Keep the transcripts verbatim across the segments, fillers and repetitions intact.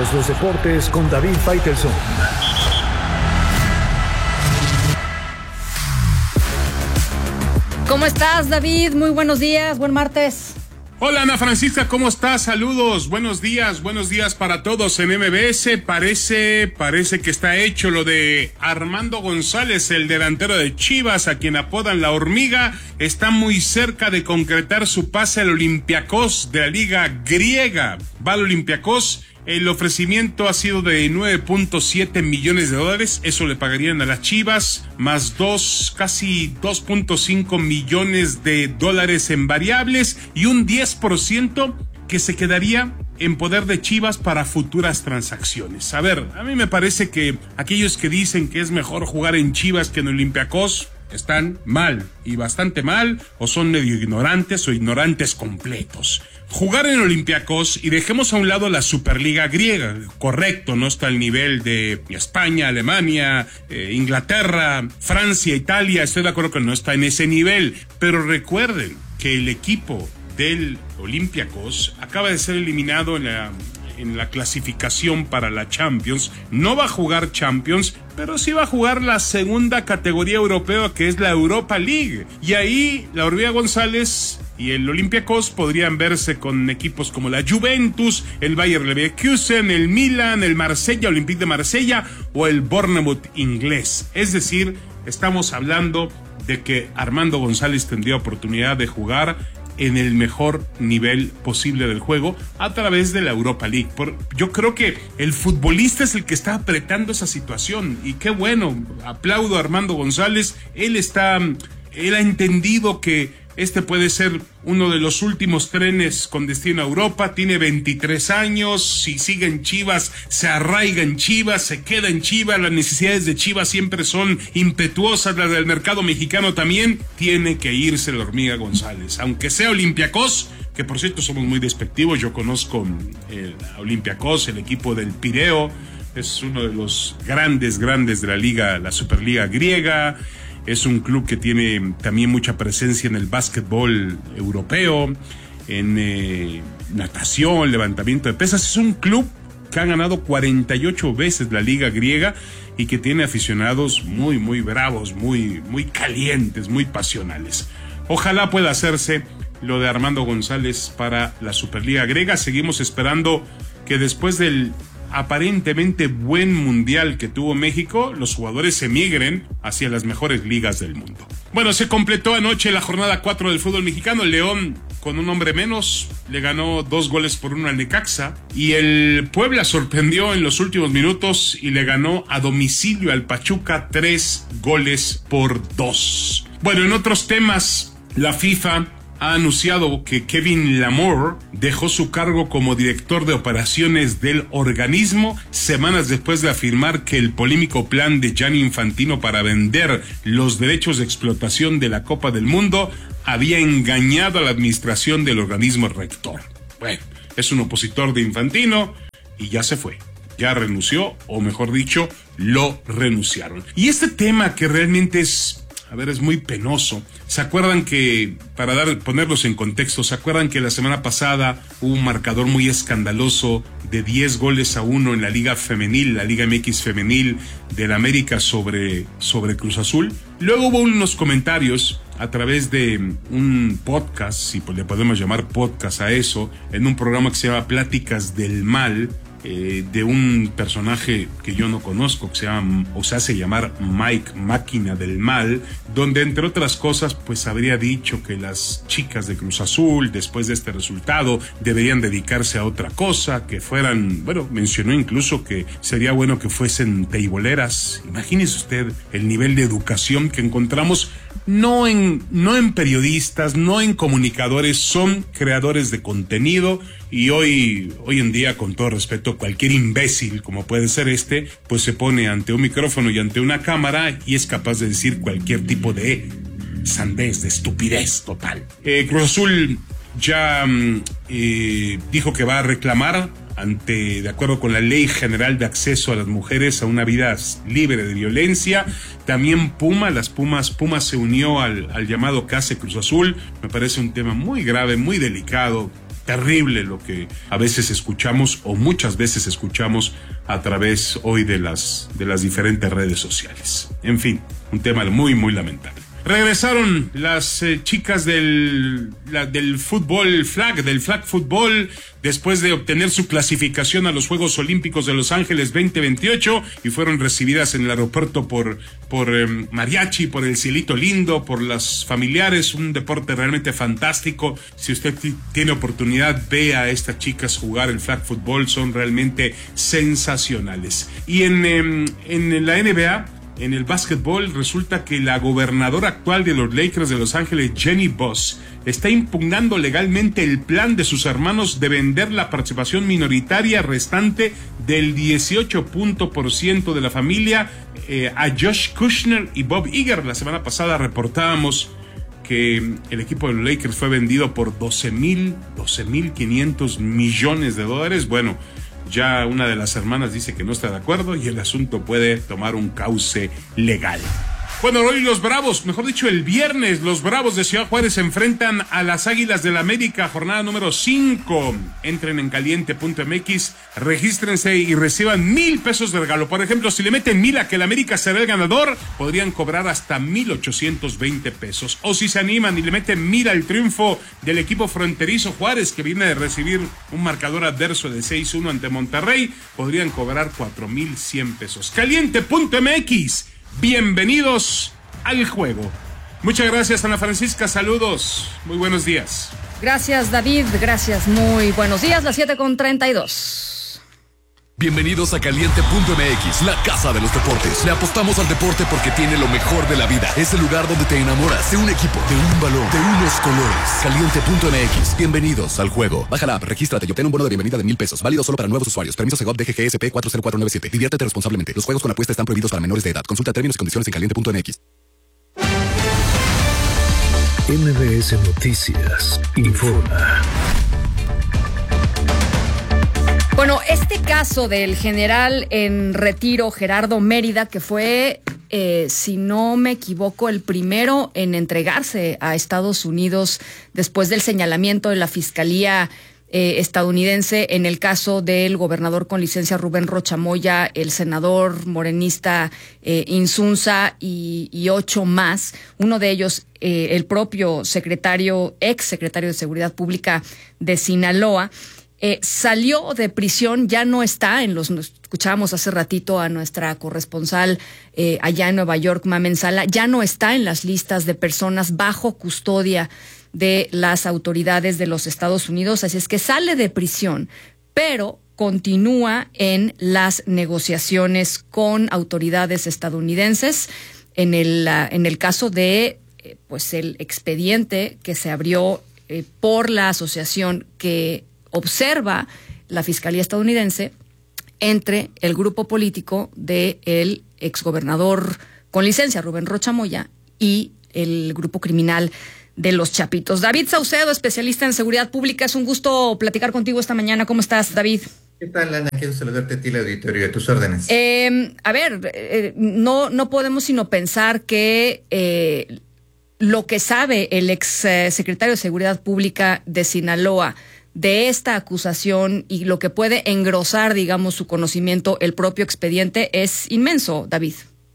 Todos los deportes con David Faitelson. ¿Cómo estás, David? Muy buenos días, buen martes. Hola, Ana Francisca, ¿cómo estás? Saludos, buenos días, buenos días para todos en M B S. Parece, parece que está hecho lo de Armando González, el delantero de Chivas, a quien apodan la hormiga. Está muy cerca de concretar su pase al Olympiacos de la Liga Griega. Va al Olympiacos. El ofrecimiento ha sido de nueve punto siete millones de dólares, eso le pagarían a las Chivas, más dos, casi dos punto cinco millones de dólares en variables y un diez por ciento que se quedaría en poder de Chivas para futuras transacciones. A ver, a mí me parece que aquellos que dicen que es mejor jugar en Chivas que en Olympiacos están mal, y bastante mal, o son medio ignorantes o ignorantes completos. Jugar en Olympiacos, y dejemos a un lado la Superliga griega, correcto, no está al nivel de España, Alemania, eh, Inglaterra, Francia, Italia, estoy de acuerdo que no está en ese nivel, pero recuerden que el equipo del Olympiacos acaba de ser eliminado en la... en la clasificación para la Champions. No va a jugar Champions, pero sí va a jugar la segunda categoría europea, que es la Europa League. Y ahí la Hormiga González y el Olympiacos podrían verse con equipos como la Juventus, el Bayer Leverkusen, el Milan, el Marsella, Olympique de Marsella o el Bournemouth inglés. Es decir, estamos hablando de que Armando González tendría oportunidad de jugar en el mejor nivel posible del juego a través de la Europa League. Por, yo creo que el futbolista es el que está apretando esa situación, y qué bueno, aplaudo a Armando González. Él está, él ha entendido que este puede ser uno de los últimos trenes con destino a Europa. Tiene veintitrés años, si sigue en Chivas, se arraiga en Chivas, se queda en Chivas. Las necesidades de Chivas siempre son impetuosas, las del mercado mexicano también. Tiene que irse la Hormiga González, aunque sea Olympiacos, que por cierto somos muy despectivos. Yo conozco el Olympiacos, el equipo del Pireo, es uno de los grandes, grandes de la liga, la Superliga griega. Es un club que tiene también mucha presencia en el básquetbol europeo, en eh, natación, levantamiento de pesas. Es un club que ha ganado cuarenta y ocho veces la liga griega y que tiene aficionados muy, muy bravos, muy, muy calientes, muy pasionales. Ojalá pueda hacerse lo de Armando González para la Superliga griega. Seguimos esperando que después del aparentemente buen mundial que tuvo México, los jugadores emigren hacia las mejores ligas del mundo. Bueno, se completó anoche la jornada cuatro del fútbol mexicano. El León, con un hombre menos, le ganó dos goles por uno al Necaxa, y el Puebla sorprendió en los últimos minutos y le ganó a domicilio al Pachuca tres goles por dos. Bueno, en otros temas, la FIFA ha anunciado que Kevin Lamour dejó su cargo como director de operaciones del organismo semanas después de afirmar que el polémico plan de Gianni Infantino para vender los derechos de explotación de la Copa del Mundo había engañado a la administración del organismo rector. Bueno, es un opositor de Infantino y ya se fue. Ya renunció, o mejor dicho, lo renunciaron. Y este tema que realmente es... A ver, es muy penoso. ¿Se acuerdan que, para dar, ponerlos en contexto, ¿se acuerdan que la semana pasada hubo un marcador muy escandaloso de diez goles a uno en la Liga Femenil, la Liga M X Femenil del América sobre, sobre Cruz Azul? Luego hubo unos comentarios a través de un podcast, si le podemos llamar podcast a eso, en un programa que se llama Pláticas del Mal, Eh, de un personaje que yo no conozco, que se llama, o se hace llamar Mike Máquina del Mal, donde entre otras cosas pues habría dicho que las chicas de Cruz Azul después de este resultado deberían dedicarse a otra cosa, que fueran, bueno, mencionó incluso que sería bueno que fuesen teiboleras. Imagínese usted el nivel de educación que encontramos no en, no en periodistas, no en comunicadores, son creadores de contenido. Y hoy, hoy en día, con todo respeto, cualquier imbécil, como puede ser este, pues se pone ante un micrófono y ante una cámara y es capaz de decir cualquier tipo de sandez, de estupidez total. Eh, Cruz Azul ya eh, dijo que va a reclamar ante, de acuerdo con la Ley General de Acceso a las Mujeres a una vida libre de violencia. También Puma, las Pumas, Pumas se unió al, al llamado Case Cruz Azul. Me parece un tema muy grave, muy delicado, terrible lo que a veces escuchamos o muchas veces escuchamos a través hoy de las, de las diferentes redes sociales. En fin, un tema muy, muy lamentable. Regresaron las eh, chicas del, la, del fútbol flag, del flag fútbol, después de obtener su clasificación a los Juegos Olímpicos de Los Ángeles veinte veintiocho y fueron recibidas en el aeropuerto por, por eh, mariachi, por el cielito lindo, por las familiares, un deporte realmente fantástico. Si usted t- tiene oportunidad, vea a estas chicas jugar el flag fútbol, son realmente sensacionales. Y en, eh, en la N B A, en el básquetbol, resulta que la gobernadora actual de los Lakers de Los Ángeles, Jenny Buss, está impugnando legalmente el plan de sus hermanos de vender la participación minoritaria restante del dieciocho por ciento de la familia eh, a Josh Kushner y Bob Iger. La semana pasada reportábamos que el equipo de los Lakers fue vendido por doce mil quinientos millones de dólares. Bueno, ya una de las hermanas dice que no está de acuerdo y el asunto puede tomar un cauce legal. Bueno, hoy los Bravos, mejor dicho el viernes, los Bravos de Ciudad Juárez se enfrentan a las Águilas del América, jornada número cinco. Entren en caliente punto m x, regístrense y reciban mil pesos de regalo. Por ejemplo, si le meten mil a que el América será el ganador, podrían cobrar hasta mil ochocientos veinte pesos. O si se animan y le meten mil al triunfo del equipo fronterizo Juárez, que viene de recibir un marcador adverso de seis uno ante Monterrey, podrían cobrar cuatro mil cien pesos. caliente punto m x. Bienvenidos al juego. Muchas gracias, Ana Francisca. Saludos. Muy buenos días. Gracias, David. Gracias. Muy buenos días. Las siete con treinta y dos. Bienvenidos a caliente punto m x, la casa de los deportes. Le apostamos al deporte porque tiene lo mejor de la vida. Es el lugar donde te enamoras de un equipo, de un balón, de unos colores. caliente punto m x. Bienvenidos al juego. Baja la app, regístrate y obtén un bono de bienvenida de mil pesos. Válido solo para nuevos usuarios. Permiso Segov D G G S P cuatro cero cuatro nueve siete. Diviértete responsablemente. Los juegos con apuesta están prohibidos para menores de edad. Consulta términos y condiciones en caliente punto m x. M B S Noticias informa. Bueno, este caso del general en retiro, Gerardo Mérida, que fue, eh, si no me equivoco, el primero en entregarse a Estados Unidos después del señalamiento de la Fiscalía eh, estadounidense en el caso del gobernador con licencia Rubén Rocha Moya, el senador morenista eh, Insunza y, y ocho más. Uno de ellos, eh, el propio secretario, ex secretario de Seguridad Pública de Sinaloa. Eh, salió de prisión, ya no está en los, escuchábamos hace ratito a nuestra corresponsal eh, allá en Nueva York, Mamen Sala, ya no está en las listas de personas bajo custodia de las autoridades de los Estados Unidos, así es que sale de prisión, pero continúa en las negociaciones con autoridades estadounidenses en el, uh, en el caso de eh, pues el expediente que se abrió eh, por la asociación que observa la Fiscalía estadounidense entre el grupo político del exgobernador con licencia, Rubén Rocha Moya, y el grupo criminal de los Chapitos. David Saucedo, especialista en seguridad pública, es un gusto platicar contigo esta mañana. ¿Cómo estás, David? ¿Qué tal, Ana? Quiero saludarte a ti, el auditorio, a tus órdenes. Eh, a ver, eh, no, no podemos sino pensar que eh, lo que sabe el ex eh, secretario de Seguridad Pública de Sinaloa de esta acusación y lo que puede engrosar, digamos, su conocimiento, el propio expediente, es inmenso, David.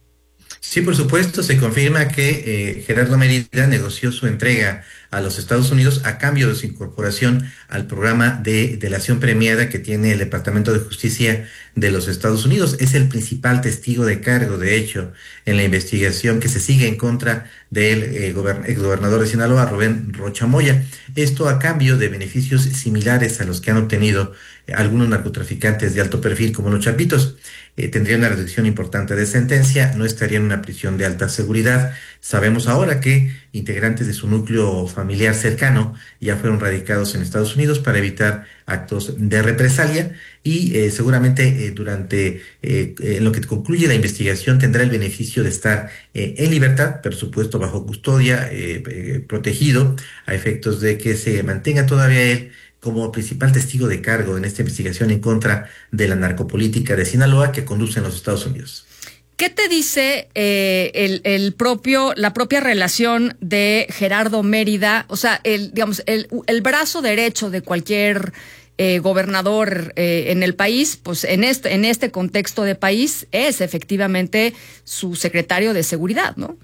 Sí, por supuesto, se confirma que eh, Gerardo Mérida negoció su entrega a los Estados Unidos a cambio de su incorporación al programa de delación premiada que tiene el Departamento de Justicia de los Estados Unidos. Es el principal testigo de cargo, de hecho, en la investigación que se sigue en contra del eh, gobern- exgobernador de Sinaloa, Rubén Rocha Moya. Esto a cambio de beneficios similares a los que han obtenido eh, algunos narcotraficantes de alto perfil como los Chapitos. Eh, tendría una reducción importante de sentencia, no estaría en una prisión de alta seguridad. Sabemos ahora que integrantes de su núcleo familiar cercano ya fueron radicados en Estados Unidos para evitar actos de represalia y eh, seguramente eh, durante eh, en lo que concluye la investigación tendrá el beneficio de estar eh, en libertad, por supuesto bajo custodia, eh, eh, protegido a efectos de que se mantenga todavía él como principal testigo de cargo en esta investigación en contra de la narcopolítica de Sinaloa que conduce en los Estados Unidos. ¿Qué te dice eh, el, el propio, la propia relación de Gerardo Mérida? O sea, el, digamos, el, el brazo derecho de cualquier eh, gobernador eh, en el país, pues en este, en este contexto de país, es efectivamente su secretario de seguridad, ¿no?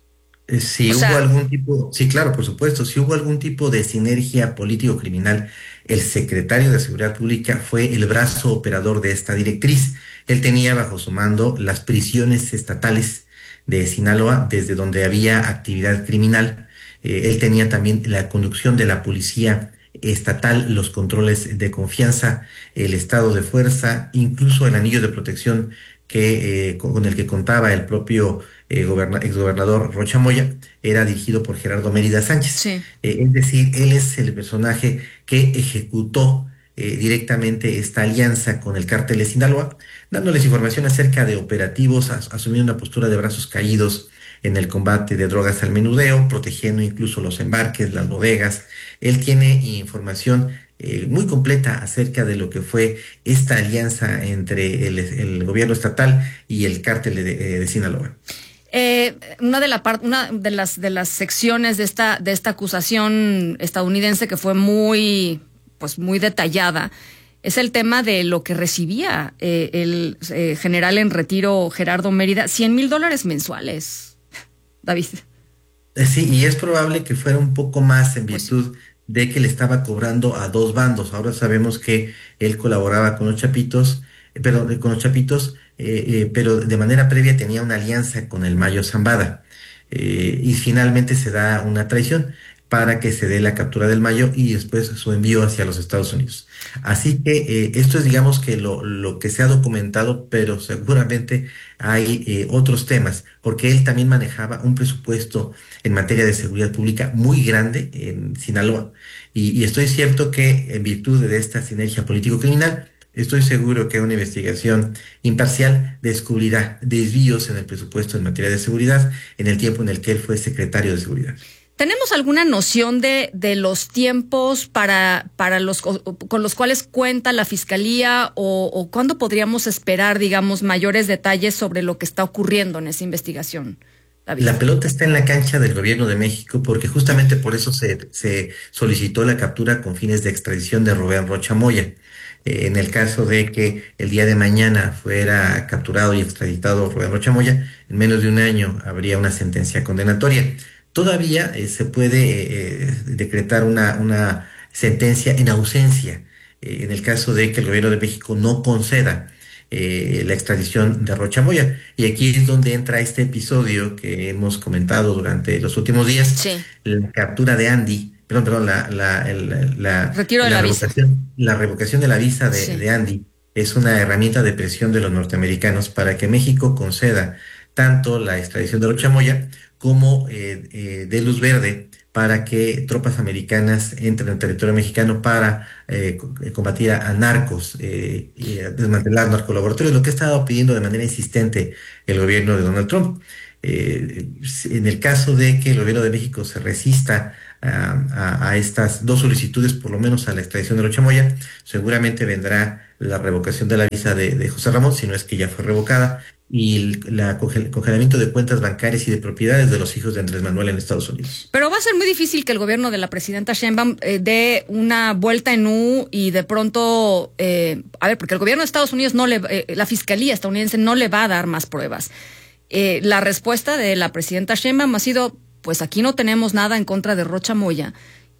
Eh, Si O hubo sea, algún tipo, sí, claro, por supuesto, si hubo algún tipo de sinergia político-criminal, el secretario de Seguridad Pública fue el brazo operador de esta directriz. Él tenía bajo su mando las prisiones estatales de Sinaloa, desde donde había actividad criminal. Eh, él tenía también la conducción de la policía estatal, los controles de confianza, el estado de fuerza, incluso el anillo de protección que, eh, con el que contaba el propio eh, goberna- exgobernador Rocha Moya, era dirigido por Gerardo Mérida Sánchez. sí. Eh, es decir, él es el personaje que ejecutó eh, directamente esta alianza con el cártel de Sinaloa, dándoles información acerca de operativos, as- asumiendo una postura de brazos caídos en el combate de drogas al menudeo, protegiendo incluso los embarques, las bodegas. Él tiene información eh, muy completa acerca de lo que fue esta alianza entre el, el gobierno estatal y el cártel de, de- de Sinaloa. Eh, una de la par- una de las de las secciones de esta de esta acusación estadounidense que fue muy pues muy detallada es el tema de lo que recibía eh, el eh, general en retiro Gerardo Mérida, cien mil dólares mensuales. David. Eh, Sí, y es probable que fuera un poco más en Pues virtud de que le estaba cobrando a dos bandos. Ahora sabemos que él colaboraba con los Chapitos, eh, perdón, eh, con los Chapitos, eh, eh, pero de manera previa tenía una alianza con el Mayo Zambada. Eh, y finalmente se da una traición para que se dé la captura del Mayo y después su envío hacia los Estados Unidos. Así que eh, esto es, digamos, que lo, lo que se ha documentado, pero seguramente hay eh, otros temas, porque él también manejaba un presupuesto en materia de seguridad pública muy grande en Sinaloa. Y, y estoy cierto que en virtud de esta sinergia político-criminal, estoy seguro que una investigación imparcial descubrirá desvíos en el presupuesto en materia de seguridad en el tiempo en el que él fue secretario de seguridad. ¿tenemos alguna noción de, de los tiempos para, para los con los cuales cuenta la fiscalía o, o cuándo podríamos esperar, digamos, mayores detalles sobre lo que está ocurriendo en esa investigación, David? La pelota está en la cancha del gobierno de México porque justamente por eso se, se solicitó la captura con fines de extradición de Rubén Rocha Moya. Eh, en el caso de que el día de mañana fuera capturado y extraditado Rubén Rocha Moya, en menos de un año habría una sentencia condenatoria. Todavía eh, se puede eh, decretar una, una sentencia en ausencia, eh, en el caso de que el gobierno de México no conceda eh, la extradición de Rocha Moya. Y aquí es donde entra este episodio que hemos comentado durante los últimos días, Sí. la captura de Andy, perdón, perdón, la, la, el- la, Retiro de la visa. revocación, la revocación de la visa de, Sí. de Andy es una herramienta de presión de los norteamericanos para que México conceda tanto la extradición de Rocha Moya como eh, eh, de luz verde para que tropas americanas entren en territorio mexicano para eh, co- eh, combatir a, a narcos eh, y a desmantelar narcolaboratorios, lo que ha estado pidiendo de manera insistente el gobierno de Donald Trump. Eh, si- en el caso de que el gobierno de México se resista a, a- a estas dos solicitudes, por lo menos a la extradición de Rocha Moya, seguramente vendrá la revocación de la visa de, de José Ramón, si no es que ya fue revocada, y el la congel- congelamiento de cuentas bancarias y de propiedades de los hijos de Andrés Manuel en Estados Unidos. Pero va a ser muy difícil que el gobierno de la presidenta Sheinbaum eh, dé una vuelta en U y de pronto, eh, a ver, porque el gobierno de Estados Unidos no le, eh, la fiscalía estadounidense no le va a dar más pruebas. Eh, la respuesta de la presidenta Sheinbaum ha sido, pues aquí no tenemos nada en contra de Rocha Moya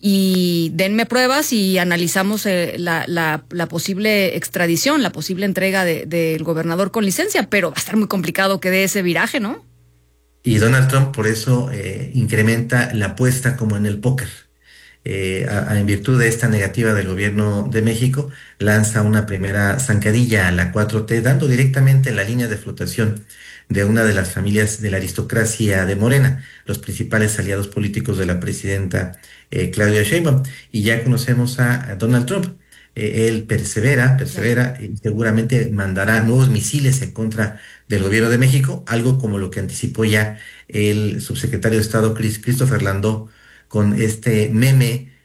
y denme pruebas y analizamos eh, la, la, la posible extradición, la posible entrega de- del gobernador con licencia, pero va a estar muy complicado que dé ese viraje, ¿no? Y Donald Trump por eso eh, incrementa la apuesta como en el póker. Eh, a- a- en virtud de esta negativa del gobierno de México, lanza una primera zancadilla a la cuatro T, dando directamente en la línea de flotación de una de las familias de la aristocracia de Morena, los principales aliados políticos de la presidenta eh, Claudia Sheinbaum. Y ya conocemos a, a Donald Trump. Eh, él persevera, persevera y seguramente mandará nuevos misiles en contra del gobierno de México, algo como lo que anticipó ya el subsecretario de Estado Chris- Christopher Landau con este meme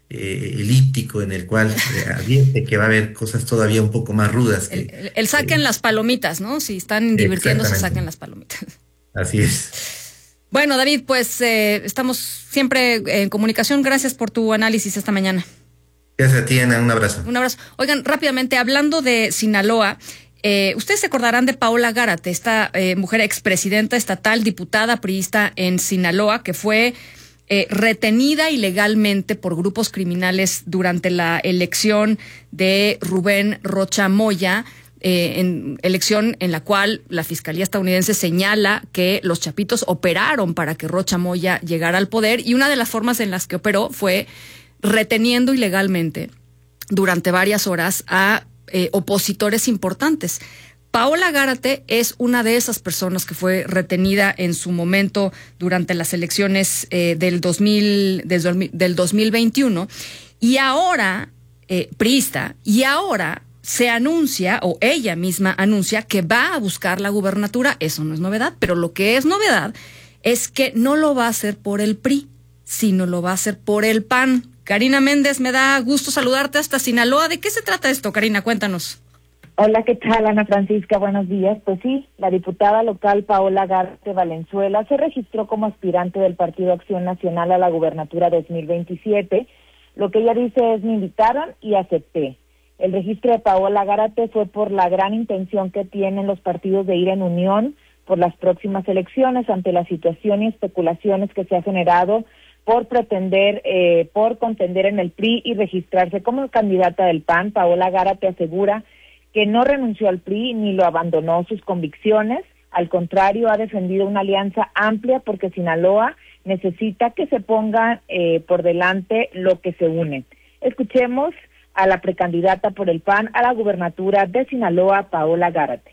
eh, elíptico en el cual eh, advierte que va a haber cosas todavía un poco más rudas. Que, el, el, el saquen eh, las palomitas, ¿no? Si están divirtiéndose, saquen las palomitas. Así es. Bueno, David, pues eh, estamos siempre en comunicación. Gracias por tu análisis esta mañana. Gracias a ti, Ana. Un abrazo. Un abrazo. Oigan, rápidamente, hablando de Sinaloa, eh, ustedes se acordarán de Paola Gárate, esta eh, mujer expresidenta estatal, diputada priista en Sinaloa, que fue eh, retenida ilegalmente por grupos criminales durante la elección de Rubén Rocha Moya, eh, en elección en la cual la Fiscalía estadounidense señala que los chapitos operaron para que Rocha Moya llegara al poder, y una de las formas en las que operó fue reteniendo ilegalmente durante varias horas a eh, opositores importantes. Paola Gárate es una de esas personas que fue retenida en su momento durante las elecciones eh, del, dos mil, del, del dos mil veintiuno, y ahora, eh, priista, y ahora se anuncia, o ella misma anuncia, que va a buscar la gubernatura. Eso no es novedad, pero lo que es novedad es que no lo va a hacer por el P R I, sino lo va a hacer por el P A N. Karina Méndez, me da gusto saludarte hasta Sinaloa. ¿De qué se trata esto, Karina? Cuéntanos. Hola, ¿qué tal, Ana Francisca? Buenos días. Pues sí, la diputada local Paola Gárate Valenzuela se registró como aspirante del Partido Acción Nacional a la gubernatura dos mil veintisiete. Lo que ella dice es: me invitaron y acepté. El registro de Paola Gárate fue por la gran intención que tienen los partidos de ir en unión por las próximas elecciones ante la situación y especulaciones que se ha generado por pretender, eh, por contender en el P R I y registrarse como candidata del P A N. Paola Gárate asegura que no renunció al P R I ni lo abandonó sus convicciones. Al contrario, ha defendido una alianza amplia porque Sinaloa necesita que se ponga eh, por delante lo que se une. Escuchemos a la precandidata por el P A N a la gubernatura de Sinaloa, Paola Gárate.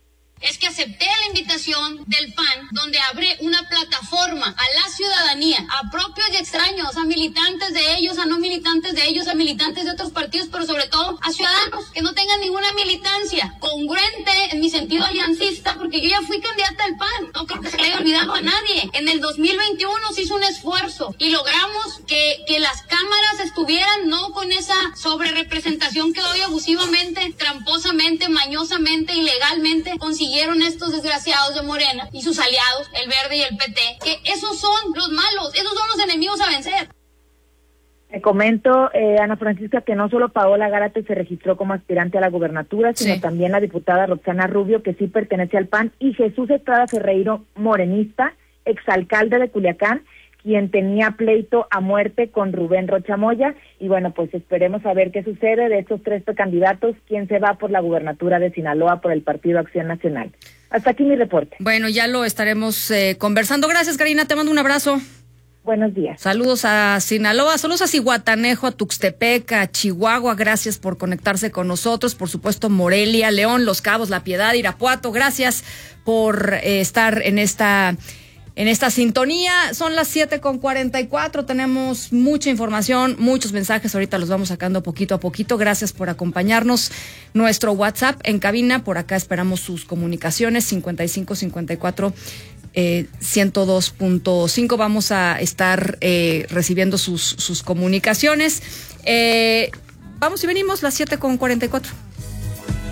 Es que acepté la invitación del P A N, donde abre una plataforma a la ciudadanía, a propios y extraños, a militantes de ellos, a no militantes de ellos, a militantes de otros partidos, pero sobre todo a ciudadanos que no tengan ninguna militancia congruente en mi sentido aliancista, porque yo ya fui candidata del P A N, no creo que se le haya olvidado a nadie. En el dos mil veintiuno se hizo un esfuerzo y logramos que, que las cámaras estuvieran no con esa sobrerepresentación que hoy abusivamente, tramposamente, mañosamente, ilegalmente consiguieron estos desgraciados de Morena y sus aliados, el Verde y el P T, que esos son los malos, esos son los enemigos a vencer. Te comento, eh, Ana Francisca, que no solo Paola Gárate se registró como aspirante a la gubernatura, sino sí. también la diputada Roxana Rubio, que sí pertenece al P A N, y Jesús Estrada Ferreiro, morenista, exalcalde de Culiacán, quien tenía pleito a muerte con Rubén Rocha Moya. Y bueno, pues esperemos a ver qué sucede de estos tres candidatos, quién se va por la gubernatura de Sinaloa por el Partido Acción Nacional. Hasta aquí mi reporte. Bueno, ya lo estaremos eh, conversando. Gracias, Karina, te mando un abrazo. Buenos días. Saludos a Sinaloa, saludos a Zihuatanejo, a Tuxtepec, a Chihuahua, gracias por conectarse con nosotros, por supuesto Morelia, León, Los Cabos, La Piedad, Irapuato, gracias por eh, estar en esta... En esta sintonía. Son las siete con cuarenta y cuatro, tenemos mucha información, muchos mensajes, ahorita los vamos sacando poquito a poquito. Gracias por acompañarnos. Nuestro WhatsApp en cabina, por acá esperamos sus comunicaciones, cincuenta y cinco cincuenta y cuatro eh, ciento dos punto cinco. Vamos a estar eh, recibiendo sus, sus comunicaciones. Eh, vamos y venimos, las siete con cuarenta y cuatro.